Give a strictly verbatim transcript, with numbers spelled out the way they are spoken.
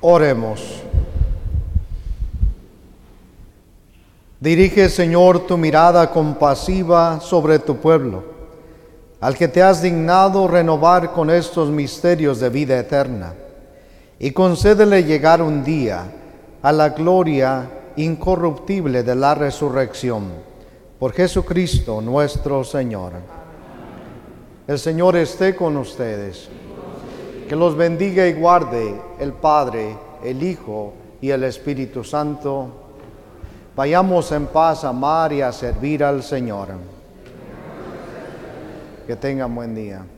Oremos. Dirige, Señor, tu mirada compasiva sobre tu pueblo, al que te has dignado renovar con estos misterios de vida eterna, y concédele llegar un día a la gloria incorruptible de la resurrección. Por Jesucristo nuestro Señor. El Señor esté con ustedes. Que los bendiga y guarde el Padre, el Hijo y el Espíritu Santo. Vayamos en paz a amar y a servir al Señor. Que tengan buen día.